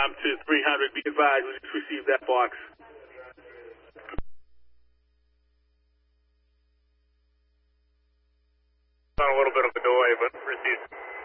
to 300. Be advised, we just received that box.